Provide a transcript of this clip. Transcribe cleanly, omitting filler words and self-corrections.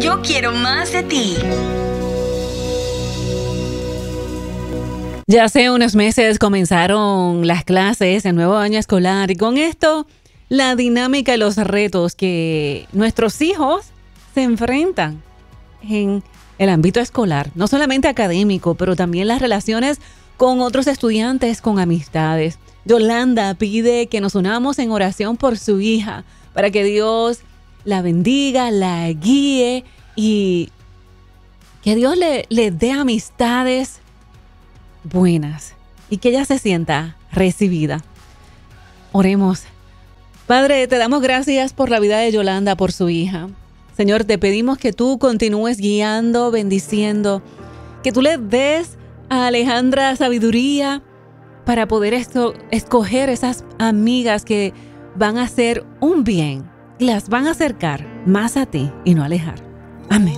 Yo quiero más de ti. Ya hace unos meses comenzaron las clases, el nuevo año escolar, y con esto la dinámica y los retos que nuestros hijos se enfrentan en el ámbito escolar, no solamente académico, pero también las relaciones con otros estudiantes, con amistades. Yolanda pide que nos unamos en oración por su hija, para que Dios la bendiga, la guíe y que Dios le dé amistades buenas y que ella se sienta recibida. Oremos. Padre, te damos gracias por la vida de Yolanda, por su hija. Señor, te pedimos que tú continúes guiando, bendiciendo, que tú le des a Alejandra sabiduría para poder escoger esas amigas que van a hacer un bien, las van a acercar más a ti y no alejar. Amén.